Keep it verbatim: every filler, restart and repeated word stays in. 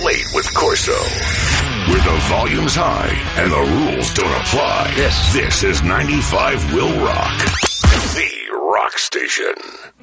Late with Corso. Where the volume's high and the rules don't apply. This. This is ninety-five Will Rock. The Rock Station.